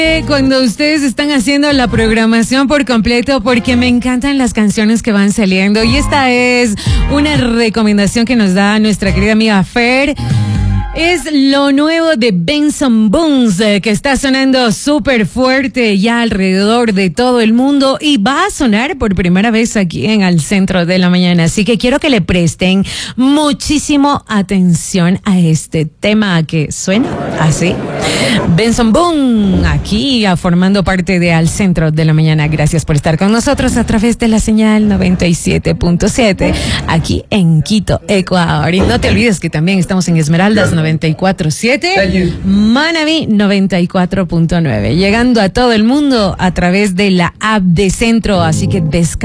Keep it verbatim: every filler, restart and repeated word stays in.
Cuando ustedes están haciendo la programación por completo, porque me encantan las canciones que van saliendo, y esta es una recomendación que nos da nuestra querida amiga Fer. Es lo nuevo de Benson Bones, eh, que está sonando súper fuerte ya alrededor de todo el mundo y va a sonar por primera vez aquí en Al Centro de la Mañana. Así que quiero que le presten muchísimo atención a este tema que suena así. Benson Boone, aquí formando parte de Al Centro de la Mañana. Gracias por estar con nosotros a través de la señal noventa y siete punto siete aquí en Quito, Ecuador. Y no te olvides que también estamos en Esmeraldas noventa y cuatro punto siete, Manabí noventa y cuatro punto nueve, llegando a todo el mundo a través de la app de Centro, así que descarga.